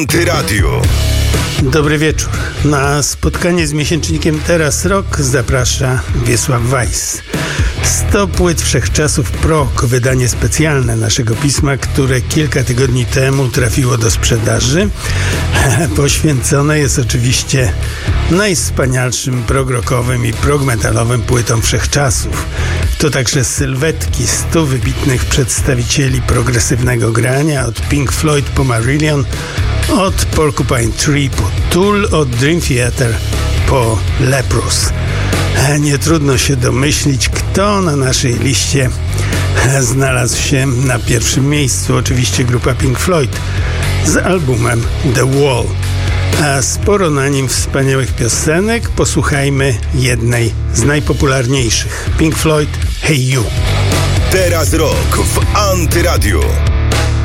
Antyradio. Dobry wieczór. Na spotkanie z miesięcznikiem Teraz Rock zaprasza Wiesław Weiss. 100 płyt wszechczasów prog, wydanie specjalne naszego pisma, które kilka tygodni temu trafiło do sprzedaży. Poświęcone jest oczywiście najwspanialszym prog-rockowym i prog-metalowym płytom wszechczasów. To także sylwetki 100 wybitnych przedstawicieli progresywnego grania, od Pink Floyd po Marillion, od Porcupine Tree po Tool, od Dream Theater po Leprous. Nie trudno się domyślić, kto na naszej liście znalazł się na pierwszym miejscu. Oczywiście grupa Pink Floyd z albumem The Wall. A sporo na nim wspaniałych piosenek. Posłuchajmy jednej z najpopularniejszych. Pink Floyd, Hey You. Teraz Rock w Antyradio.